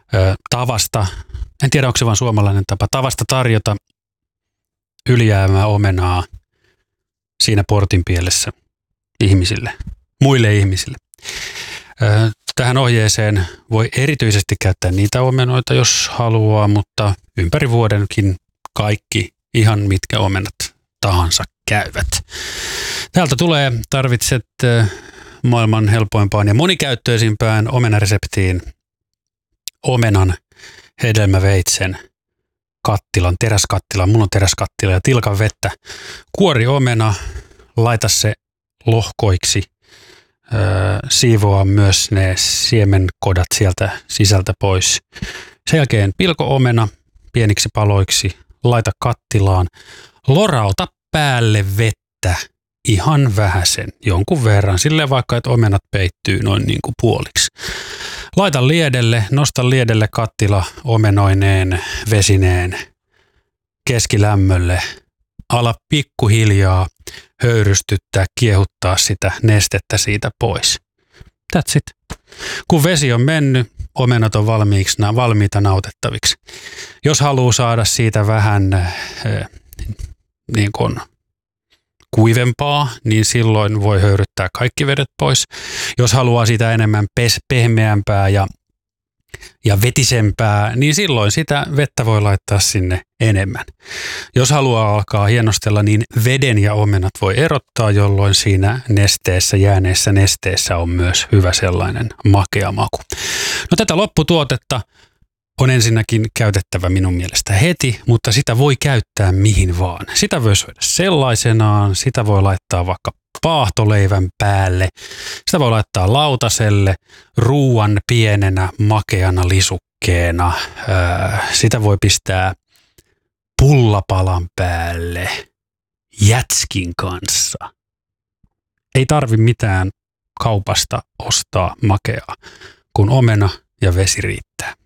tavasta, en tiedä onko se vaan suomalainen tapa, tavasta tarjota ylijäämää omenaa siinä portin pielessä ihmisille, muille ihmisille. Tähän ohjeeseen voi erityisesti käyttää niitä omenoita, jos haluaa, mutta ympäri vuodenkin kaikki, ihan mitkä omenat tahansa käyvät. Täältä tarvitset maailman helpoimpaan ja monikäyttöisimpään omenareseptiin omenan, hedelmäveitsen, kattilan, teräskattilan. Mulla on teräskattila ja tilkan vettä. Kuori omena, laita se lohkoiksi, siivoa myös ne siemenkodat sieltä sisältä pois. Sen jälkeen pilko omena pieniksi paloiksi, laita kattilaan, lorauta päälle vettä ihan vähäsen, jonkun verran, silleen vaikka, että omenat peittyy noin niin kuin puoliksi. Laita liedelle, nosta liedelle kattila omenoineen, vesineen, keskilämmölle. Ala pikkuhiljaa höyrystyttää, kiehuttaa sitä nestettä siitä pois. That's it. Kun vesi on mennyt, omenat on valmiita nautettaviksi. Jos haluaa saada siitä vähän niin kuin kuivempaa, niin silloin voi höyryttää kaikki vedet pois. Jos haluaa sitä enemmän pehmeämpää ja vetisempää, niin silloin sitä vettä voi laittaa sinne enemmän. Jos haluaa alkaa hienostella, niin veden ja omenat voi erottaa, jolloin siinä jääneessä nesteessä on myös hyvä sellainen makea maku. No tätä lopputuotetta on ensinnäkin käytettävä minun mielestä heti, mutta sitä voi käyttää mihin vaan. Sitä voi syödä sellaisenaan, sitä voi laittaa vaikka paahtoleivän päälle, sitä voi laittaa lautaselle, ruuan pienenä makeana lisukkeena, sitä voi pistää pullapalan päälle jätskin kanssa. Ei tarvi mitään kaupasta ostaa makeaa, kun omena ja vesi riittää.